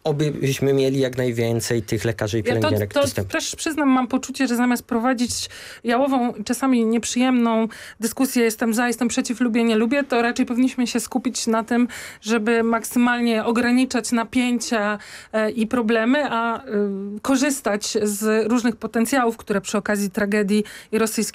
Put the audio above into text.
obyśmy mieli jak najwięcej tych lekarzy i pielęgniarek To dostępnych. też przyznam, mam poczucie, że zamiast prowadzić jałową, czasami nieprzyjemną dyskusję, jestem za, jestem przeciw, lubię, nie lubię, to raczej powinniśmy się skupić na tym, żeby maksymalnie ograniczać napięcia i problemy, a korzystać z różnych potencjałów, które przy okazji tragedii i rosyjskiej